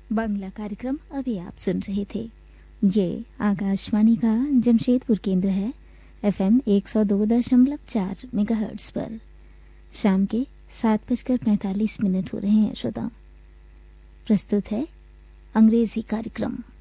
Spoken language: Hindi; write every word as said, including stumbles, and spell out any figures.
बांग्ला कार्यक्रम अभी आप सुन रहे थे। ये आकाशवाणी का जमशेदपुर केंद्र है। एफएम एक सौ दो दशमलव चार मेगाहर्ट्ज पर शाम के सात बजकर पैंतालीस मिनट हो रहे हैं। श्रोताओं, प्रस्तुत है अंग्रेजी कार्यक्रम।